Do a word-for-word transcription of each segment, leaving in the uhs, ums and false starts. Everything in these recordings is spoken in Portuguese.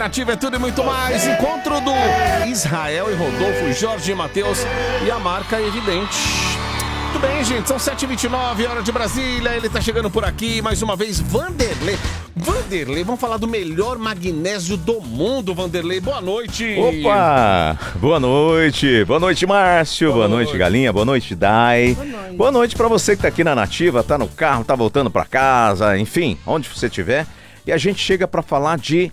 Nativa é tudo e muito mais. Encontro do Israel e Rodolfo, Jorge e Matheus e a marca Evidente. Tudo bem, gente? São sete e vinte e nove, hora de Brasília. Ele tá chegando por aqui mais uma vez. Vanderlei. Vanderlei, vamos falar do melhor magnésio do mundo, Vanderlei. Boa noite. Opa! Boa noite. Boa noite, Márcio. Boa, Boa noite, noite, Galinha. Boa noite, Dai. Boa noite. Boa noite pra você que tá aqui na Nativa, tá no carro, tá voltando pra casa, enfim, onde você estiver. E a gente chega pra falar de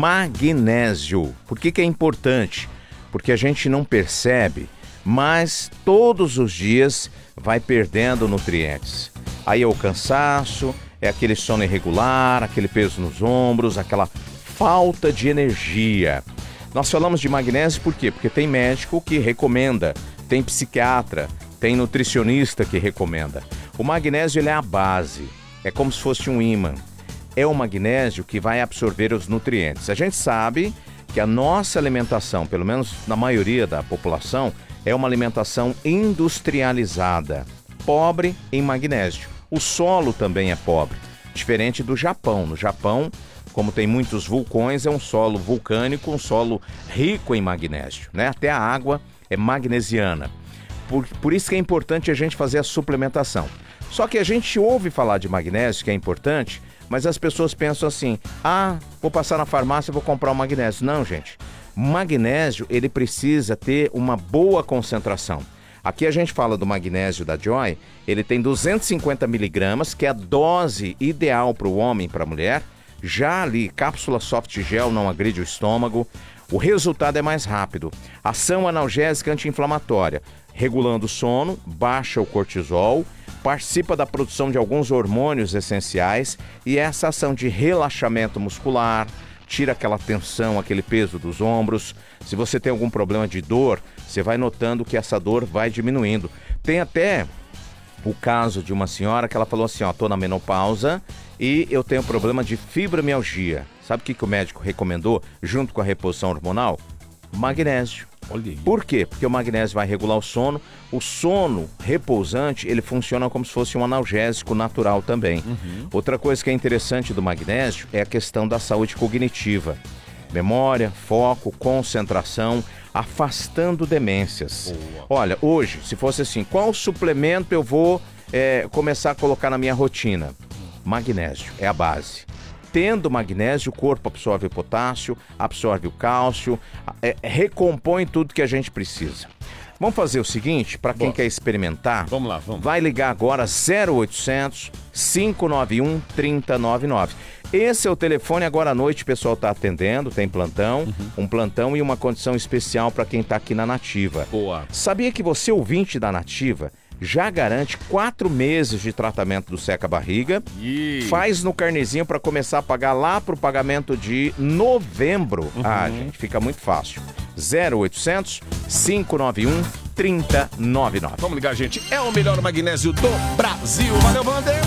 magnésio. Por que que é importante? Porque a gente não percebe, mas todos os dias vai perdendo nutrientes. Aí é o cansaço, é aquele sono irregular, aquele peso nos ombros, aquela falta de energia. Nós falamos de magnésio por quê? Porque tem médico que recomenda, tem psiquiatra, tem nutricionista que recomenda. O magnésio ele é a base, é como se fosse um ímã. É o magnésio que vai absorver os nutrientes. A gente sabe que a nossa alimentação, pelo menos na maioria da população, é uma alimentação industrializada, pobre em magnésio. O solo também é pobre, diferente do Japão. No Japão, como tem muitos vulcões, é um solo vulcânico, um solo rico em magnésio, né? Até a água é magnesiana. Por, por isso que é importante a gente fazer a suplementação. Só que a gente ouve falar de magnésio, que é importante, mas as pessoas pensam assim, ah, vou passar na farmácia e vou comprar o magnésio. Não, gente. Magnésio, ele precisa ter uma boa concentração. Aqui a gente fala do magnésio da Joy, ele tem duzentos e cinquenta miligramas, que é a dose ideal para o homem e para a mulher. Já ali, cápsula soft gel não agride o estômago. O resultado é mais rápido. Ação analgésica anti-inflamatória, regulando o sono, baixa o cortisol, participa da produção de alguns hormônios essenciais e essa ação de relaxamento muscular, tira aquela tensão, aquele peso dos ombros. Se você tem algum problema de dor, você vai notando que essa dor vai diminuindo. Tem até o caso de uma senhora que ela falou assim, ó, tô na menopausa e eu tenho problema de fibromialgia. Sabe o que, que o médico recomendou junto com a reposição hormonal? Magnésio. Olha. Por quê? Porque o magnésio vai regular o sono. O sono repousante, ele funciona como se fosse um analgésico natural também. Uhum. Outra coisa que é interessante do magnésio é a questão da saúde cognitiva. Memória, foco, concentração, afastando demências. Boa. Olha, hoje, se fosse assim, qual suplemento eu vou é, começar a colocar na minha rotina? Magnésio, é a base. Tendo magnésio, o corpo absorve o potássio, absorve o cálcio, é, recompõe tudo que a gente precisa. Vamos fazer o seguinte, para quem Boa. quer experimentar, vamos lá, vamos. Vai ligar agora zero oitocentos, cinco nove um, três zero nove nove. Esse é o telefone, agora à noite o pessoal está atendendo, tem plantão, uhum. um plantão e uma condição especial para quem está aqui na Nativa. Boa. Sabia que você, ouvinte da Nativa, já garante quatro meses de tratamento do seca-barriga, yeah. faz no carnezinho para começar a pagar lá pro pagamento de novembro. Uhum. Ah, gente, fica muito fácil. zero oitocentos, cinco nove um, três zero nove nove. Vamos ligar, gente. É o melhor magnésio do Brasil. Valeu, Vander.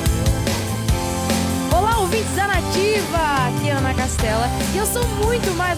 Olá, ouvintes da Nativa. Aqui é Ana Castela. E eu sou muito mais